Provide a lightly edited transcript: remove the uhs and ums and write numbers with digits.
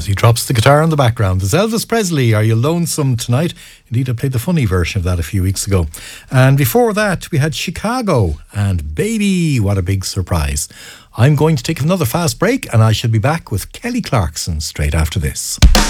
As he drops the guitar in the background, there's Elvis Presley, Are You Lonesome Tonight? Indeed, I played the funny version of that a few weeks ago. And before that, we had Chicago and Baby, What a Big Surprise. I'm going to take another fast break, and I shall be back with Kelly Clarkson straight after this.